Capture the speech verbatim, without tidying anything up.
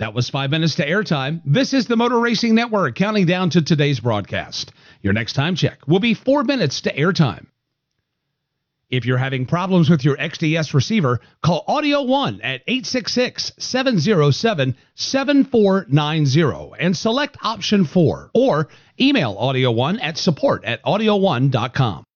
That was five minutes to airtime. This is the Motor Racing Network counting down to today's broadcast. Your next time check will be four minutes to airtime. If you're having problems with your X D S receiver, call Audio One at eight six six, seven zero seven, seven four nine zero and select option four, or email Audio One at support at audio one dot com.